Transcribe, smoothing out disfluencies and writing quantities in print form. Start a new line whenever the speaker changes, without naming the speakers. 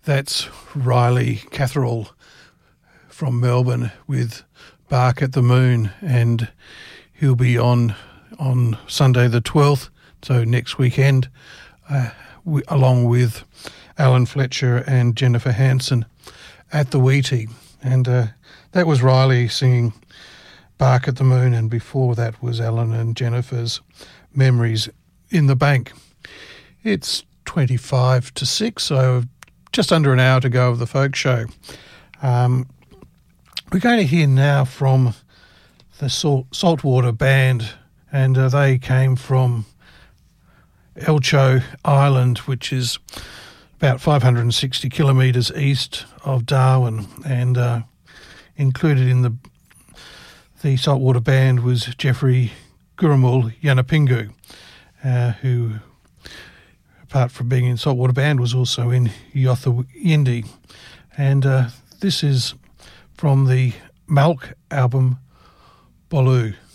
That's Riley Catherall from Melbourne with Bark at the Moon, and he'll be on Sunday the 12th, so next weekend, along with Alan Fletcher and Jennifer Hansen at the Wheatie. And that was Riley singing Bark at the Moon, and before that was Alan and Jennifer's Memories in the Bank. It's 25 to 6, so just under an hour to go of the folk show. We're going to hear now from the Saltwater Band, and they came from Elcho Island, which is about 560 kilometres east of Darwin, and included in the Saltwater Band was Jeffrey Gurumul Yanapingu, who, apart from being in Saltwater Band, was also in Yotha Yindi. And this is from the Malk album, Bolu.